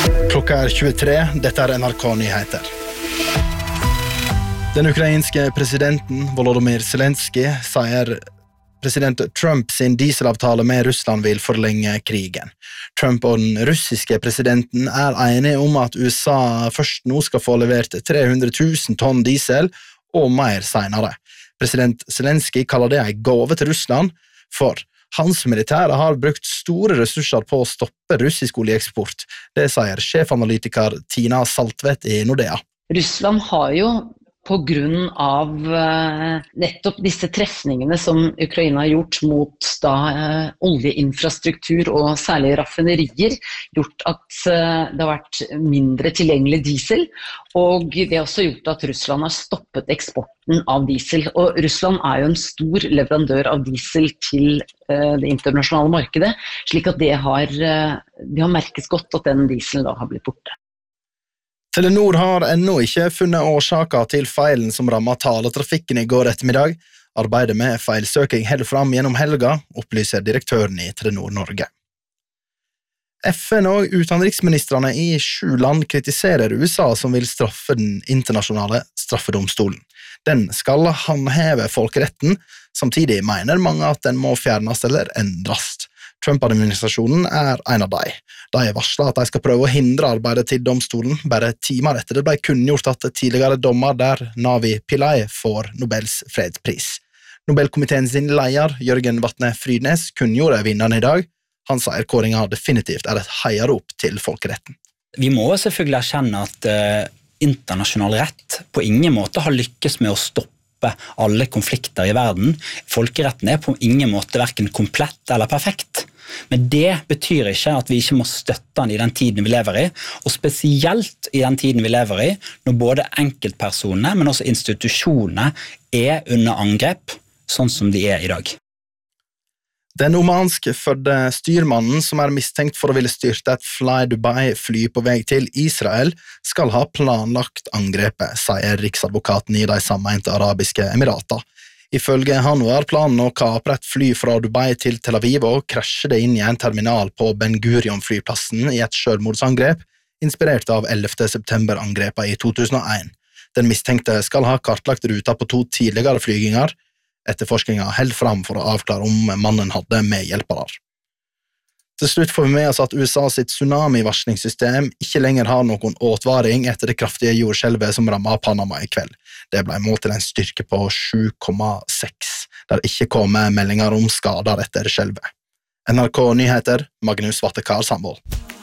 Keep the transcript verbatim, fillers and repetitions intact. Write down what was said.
Klokka er tjuetre, dette er N R K Nyheter. Den ukrainske presidenten Volodymyr Zelensky sier president Trump sin dieselavtale med Russland vil forlenge krigen. Trump og den russiske presidenten er enige om at U S A først nå skal få levert tre hundre tusen tonn diesel og mer senere. President Zelensky kaller det en gave til Russland, for hans militære har brukt store ressurser på å stoppe russisk oljeeksport. Det sier sjefanalytiker Tina Saltvedt i Nordea. Russland har jo på grunn av uh, nettopp disse trefningene som Ukraina har gjort mot da, uh, oljeinfrastruktur og særlig raffinerier, gjort at uh, det har vært mindre tilgjengelig diesel, og det har også gjort at Russland har stoppet eksporten av diesel. Og Russland er jo en stor leverandør av diesel til uh, det internasjonale markedet, slik at det har, uh, det har merkes godt at den dieselen da har blitt borte. Telenor har ennå ikke funnet årsaker til feilen som rammet taletrafikken i går ettermiddag. Arbeidet med feilsøking holder fram gjennom helga, opplyser direktøren i Telenor Norge. F N og utenriksministrene i sju land kritiserer U S A som vil straffe den internasjonale straffedomstolen. Den skal håndheve folkeretten, samtidig mener mange at den må fjernes eller endres. Trump-administrasjonen er en av de. De har varslet at de skal prøve å hindre arbeidet til domstolen, bare timer etter det ble kunngjort at tidligere dommer der Navi Pillay får Nobels fredspris. Nobelkomiteen sin leder, Jørgen Vatne Frydnes, kunngjorde vinneren i dag. Han sier kåringen definitivt er et heiarop til folkeretten. Vi må selvfølgelig erkjenne at uh, internasjonal rett på ingen måte har lykkes med å stoppe alle konflikter i verden. Folkeretten er på ingen måte hverken komplett eller perfekt. Men det betyr ikke at vi ikke må støtte den i den tiden vi lever i, og spesielt i den tiden vi lever i, når både enkeltpersoner, men også institusjoner er under angrep, sånn som de er i dag. Den omanske fødde styrmannen som er mistenkt for å ville styrte et Fly Dubai-fly på vei til Israel, skal ha planlagt angrepet, sier riksadvokaten i de sammeinte arabiske emirater. Ifølge han var planen å kapre et fly fra Dubai til Tel Aviv og krasje det inn i en terminal på Ben Gurion-flyplassen i et selvmordsangrep, inspirert av ellevte september-angrepet i to tusen og en. Den mistenkte skal ha kartlagt ruta på to tidligere flyginger. Etterforskningen held fram for å avklare om mannen hadde medhjelpere. Til slutt får vi med oss at U S A sitt tsunami-varslingssystem ikke lenger har noen åtvaring etter det kraftige jordskjelvet som rammet Panama i kveld. Det ble målt til en styrke på sju komma seks, der ikke kommer meldinger om skader etter skjelvet. N R K Nyheter, Magnus Vattekar Sandvold.